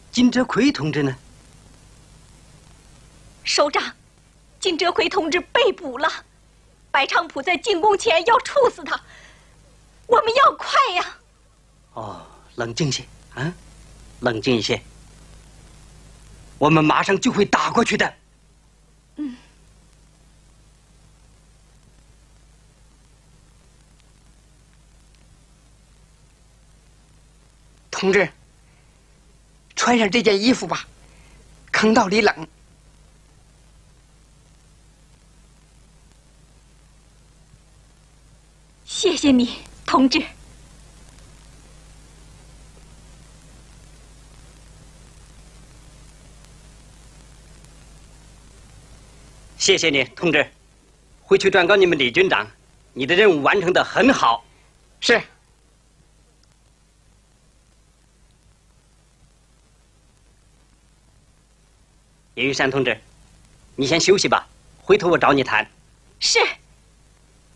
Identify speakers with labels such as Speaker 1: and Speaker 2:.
Speaker 1: 金哲奎同志呢？
Speaker 2: 首长，金哲奎同志被捕了，白长浦在进宫前要处死他，我们要快呀！
Speaker 1: 哦，冷静些啊，冷静一些，我们马上就会打过去的。
Speaker 2: 嗯。
Speaker 3: 同志，穿上这件衣服吧，坑道里冷。
Speaker 2: 谢谢你，同志。
Speaker 1: 谢谢你，同志。回去转告你们李军长，你的任务完成得很好。
Speaker 3: 是。
Speaker 1: 叶玉山同志，你先休息吧，回头我找你谈。
Speaker 2: 是。